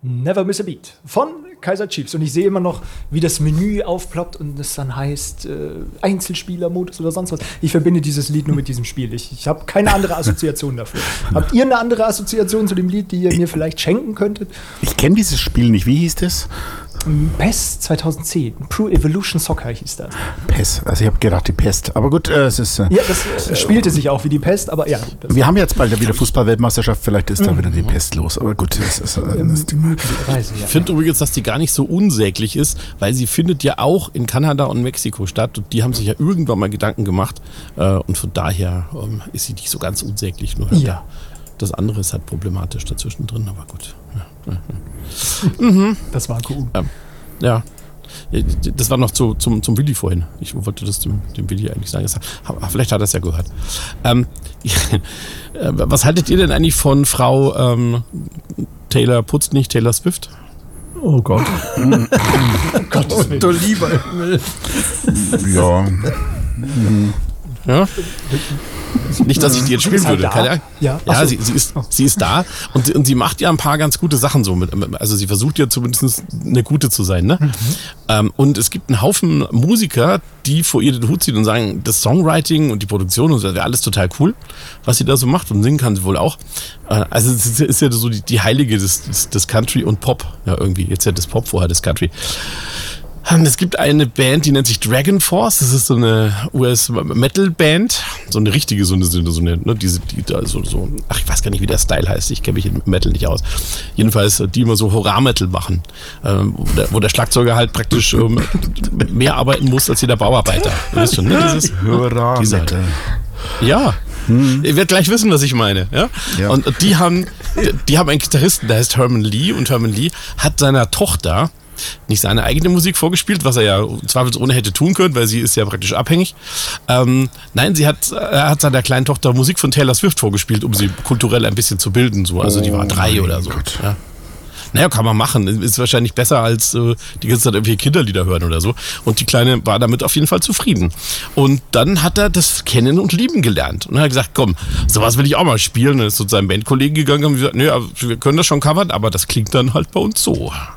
Never Miss a Beat von Kaiser Chiefs. Und ich sehe immer noch, wie das Menü aufploppt und es dann heißt Einzelspielermodus oder sonst was. Ich verbinde dieses Lied nur mit diesem Spiel. Ich habe keine andere Assoziation dafür. Habt ihr eine andere Assoziation zu dem Lied, die ihr mir vielleicht schenken könntet? Ich kenne dieses Spiel nicht. Wie hieß das? PES 2010. Pro Evolution Soccer hieß das. PES, also ich habe gedacht die Pest. Aber gut, es ist... ja, das spielte sich auch wie die Pest, aber ja. Wir haben jetzt bald wieder Fußball-Weltmeisterschaft, vielleicht ist da wieder die Pest los. Aber gut, das ist Ich finde übrigens, dass die gar nicht so unsäglich ist, weil sie findet ja auch in Kanada und Mexiko statt. Und die haben sich ja irgendwann mal Gedanken gemacht. Und von daher ist sie nicht so ganz unsäglich. Nur ja. Das andere ist halt problematisch dazwischen drin, aber gut. Ja. Das war cool. Ja. Das war noch zum Willi vorhin. Ich wollte das dem Willi eigentlich sagen. Vielleicht hat er es ja gehört. Was haltet ihr denn eigentlich von Frau Taylor Swift? Oh Gott. Gottes Willen. Du lieber Himmel. Ja. Ja? Nicht, dass ich die jetzt spielen würde. Keine Ahnung. Ja, ja, sie ist da und sie macht ja ein paar ganz gute Sachen so mit. Also sie versucht ja zumindest eine gute zu sein. Ne? Und es gibt einen Haufen Musiker, die vor ihr den Hut ziehen und sagen, das Songwriting und die Produktion und so, das wäre alles total cool, was sie da so macht, und singen kann sie wohl auch. Also es ist ja so die Heilige des Country und Pop. Ja, irgendwie. Jetzt ja das Pop, vorher das Country. Es gibt eine Band, die nennt sich Dragon Force. Das ist so eine US-Metal-Band. So eine richtige, so eine ne, die da so, ach, ich weiß gar nicht, wie der Style heißt. Ich kenne mich in Metal nicht aus. Jedenfalls, die immer so Horror-Metal machen. Wo der Schlagzeuger halt praktisch mehr arbeiten muss als jeder Bauarbeiter. Du weißt schon, ne? Dieses Horror-Metal. Ja. Ihr werdet gleich wissen, was ich meine. Ja? Ja. Und die haben einen Gitarristen, der heißt Herman Lee. Und Herman Lee hat seiner Tochter nicht seine eigene Musik vorgespielt, was er ja zweifelsohne hätte tun können, weil sie ist ja praktisch abhängig. Nein, er hat seiner kleinen Tochter Musik von Taylor Swift vorgespielt, um sie kulturell ein bisschen zu bilden. So. Also die war 3 oder so. Ja. Naja, kann man machen. Ist wahrscheinlich besser, als die ganze Zeit irgendwelche Kinderlieder hören oder so. Und die Kleine war damit auf jeden Fall zufrieden. Und dann hat er das Kennen und Lieben gelernt. Und er hat gesagt, komm, sowas will ich auch mal spielen. Und ist zu seinem Bandkollegen gegangen und gesagt, nee, wir können das schon covern, aber das klingt dann halt bei uns so.